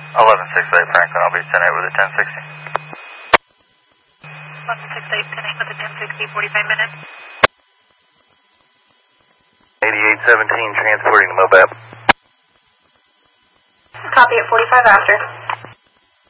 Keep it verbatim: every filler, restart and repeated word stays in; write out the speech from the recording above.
eleven six eight Franklin, I'll be ten eight with a ten sixty. eleven six eight, ten eight with a ten sixty, forty-five minutes. eighty-eight seventeen, transporting to Mobap. Copy at forty-five after.